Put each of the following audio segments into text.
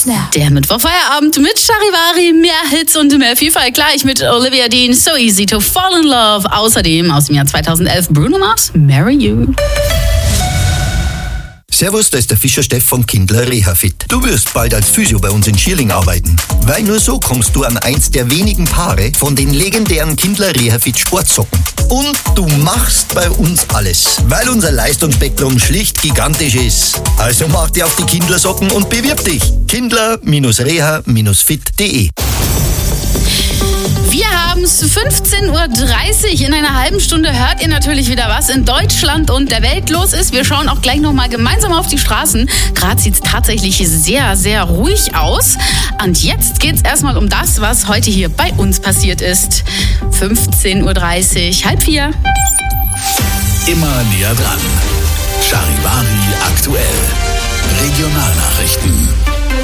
Snap. Der Mittwochfeierabend mit Charivari, mehr Hits und mehr Vielfalt. Gleich mit Olivia Dean, So Easy to Fall in Love. Außerdem aus dem Jahr 2011 Bruno Mars, Marry You. Servus, da ist der Fischer Steff von Kindler Rehafit. Du wirst bald als Physio bei uns in Schierling arbeiten. Weil nur so kommst du an eins der wenigen Paare von den legendären Kindler Rehafit Sportsocken. Und du machst bei uns alles, weil unser Leistungsspektrum schlicht gigantisch ist. Also mach dir auf die Kindler-Socken und bewirb dich. Kindler-reha-fit.de. Wir haben es 15.30 Uhr. In einer halben Stunde hört ihr natürlich wieder, was in Deutschland und der Welt los ist. Wir schauen auch gleich nochmal gemeinsam auf die Straßen. Gerade sieht es tatsächlich sehr, sehr ruhig aus. Und jetzt geht es erstmal um das, was heute hier bei uns passiert ist. 15.30 Uhr, 3:30. Immer näher dran. Charivari aktuell. Regionalnachrichten.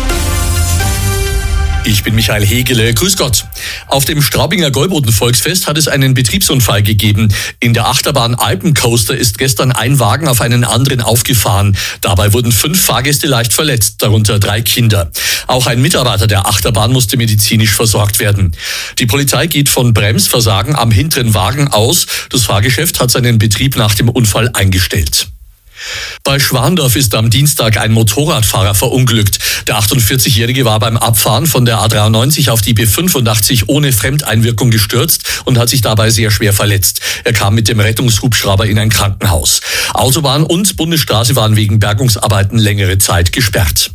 Ich bin Michael Hegele. Grüß Gott. Auf dem Straubinger Gäuboden-Volksfest hat es einen Betriebsunfall gegeben. In der Achterbahn Alpencoaster ist gestern ein Wagen auf einen anderen aufgefahren. Dabei wurden 5 Fahrgäste leicht verletzt, darunter 3 Kinder. Auch ein Mitarbeiter der Achterbahn musste medizinisch versorgt werden. Die Polizei geht von Bremsversagen am hinteren Wagen aus. Das Fahrgeschäft hat seinen Betrieb nach dem Unfall eingestellt. Bei Schwandorf ist am Dienstag ein Motorradfahrer verunglückt. Der 48-Jährige war beim Abfahren von der A93 auf die B85 ohne Fremdeinwirkung gestürzt und hat sich dabei sehr schwer verletzt. Er kam mit dem Rettungshubschrauber in ein Krankenhaus. Autobahn und Bundesstraße waren wegen Bergungsarbeiten längere Zeit gesperrt.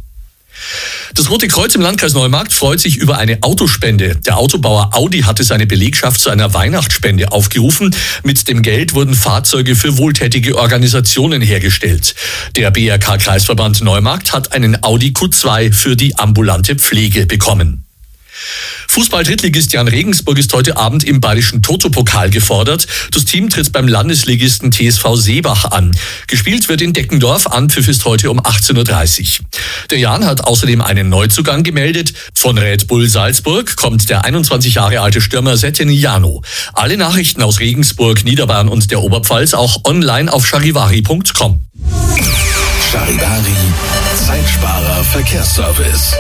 Das Rote Kreuz im Landkreis Neumarkt freut sich über eine Autospende. Der Autobauer Audi hatte seine Belegschaft zu einer Weihnachtsspende aufgerufen. Mit dem Geld wurden Fahrzeuge für wohltätige Organisationen hergestellt. Der BRK-Kreisverband Neumarkt hat einen Audi Q2 für die ambulante Pflege bekommen. Fußball-Drittligist Jan Regensburg ist heute Abend im Bayerischen Toto-Pokal gefordert. Das Team tritt beim Landesligisten TSV Seebach an. Gespielt wird in Deckendorf, Anpfiff ist heute um 18.30 Uhr. Der Jan hat außerdem einen Neuzugang gemeldet. Von Red Bull Salzburg kommt der 21 Jahre alte Stürmer Seteniano. Alle Nachrichten aus Regensburg, Niederbayern und der Oberpfalz auch online auf charivari.com. Charivari, Zeitsparer Verkehrsservice.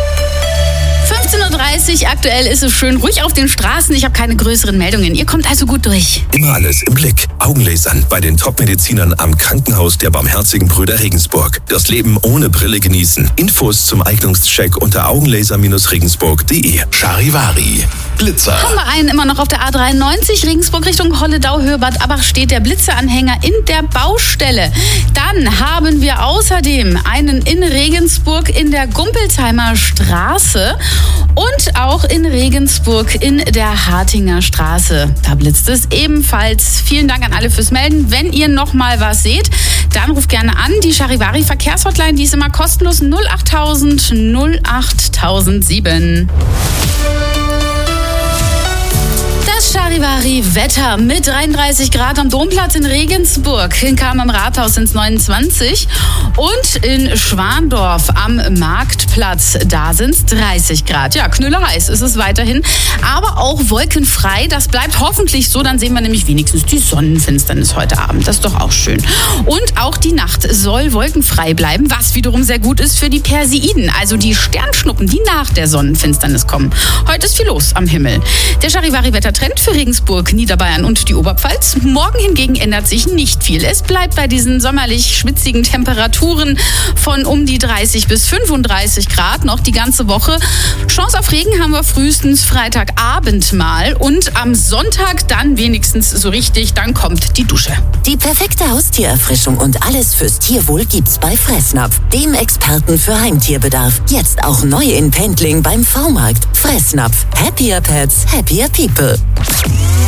15.30 Uhr, aktuell ist es schön ruhig auf den Straßen. Ich habe keine größeren Meldungen. Ihr kommt also gut durch. Immer alles im Blick. Augenlasern bei den Top-Medizinern am Krankenhaus der Barmherzigen Brüder Regensburg. Das Leben ohne Brille genießen. Infos zum Eignungscheck unter augenlaser-regensburg.de. Charivari, Blitzer. Haben wir einen immer noch auf der A93 Regensburg Richtung Holledau, Höhe Bad Abach steht der Blitzeranhänger in der Baustelle. Dann haben wir außerdem einen in Regensburg in der Gumpelsheimer Straße und auch in Regensburg in der Hartinger Straße. Da blitzt es ebenfalls. Vielen Dank an alle fürs Melden. Wenn ihr noch mal was seht, dann ruft gerne an. Die Charivari Verkehrshotline, die ist immer kostenlos 08000 08007. Das Charivari-Wetter mit 33 Grad am Domplatz in Regensburg. In Kam am Rathaus sind es 29 und in Schwandorf am Marktplatz, da sind es 30 Grad. Ja, knülleheiß ist es weiterhin, aber auch wolkenfrei. Das bleibt hoffentlich so, dann sehen wir nämlich wenigstens die Sonnenfinsternis heute Abend. Das ist doch auch schön. Und auch die Nacht soll wolkenfrei bleiben, was wiederum sehr gut ist für die Perseiden, also die Sternschnuppen, die nach der Sonnenfinsternis kommen. Heute ist viel los am Himmel. Der Charivari-Wettertrend für Regensburg, Niederbayern und die Oberpfalz. Morgen hingegen ändert sich nicht viel. Es bleibt bei diesen sommerlich schwitzigen Temperaturen von um die 30 bis 35 Grad noch die ganze Woche. Chance auf Regen haben wir frühestens Freitagabend mal und am Sonntag dann wenigstens so richtig, dann kommt die Dusche. Die perfekte Haustiererfrischung und alles fürs Tierwohl gibt's bei Fressnapf, dem Experten für Heimtierbedarf. Jetzt auch neu in Pendling beim V-Markt. Fressnapf. Happier Pets, happier people.